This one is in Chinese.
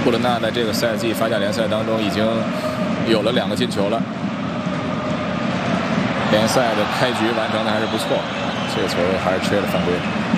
布伦纳在这个赛季法甲联赛当中已经有了2个进球了。联赛的开局完成的还是不错，这个球还是吹了犯规。